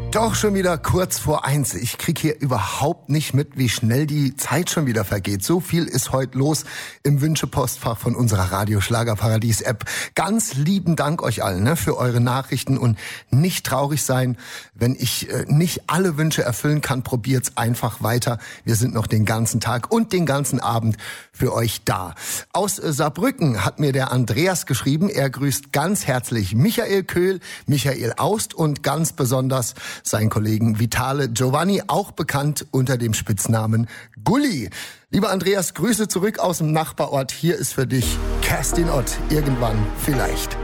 Doch schon wieder kurz vor 1. Ich krieg hier überhaupt nicht mit, wie schnell die Zeit schon wieder vergeht. So viel ist heute los im Wünschepostfach von unserer Radio-Schlagerparadies-App. Ganz lieben Dank euch allen für eure Nachrichten und nicht traurig sein, wenn ich nicht alle Wünsche erfüllen kann. Probiert's einfach weiter. Wir sind noch den ganzen Tag und den ganzen Abend für euch da. Aus Saarbrücken hat mir der Andreas geschrieben. Er grüßt ganz herzlich Michael Köhl, Michael Aust und ganz besonders seinen Kollegen Vitale Giovanni, auch bekannt unter dem Spitznamen Gulli. Lieber Andreas, Grüße zurück aus dem Nachbarort. Hier ist für dich Kerstin Ott. Irgendwann vielleicht.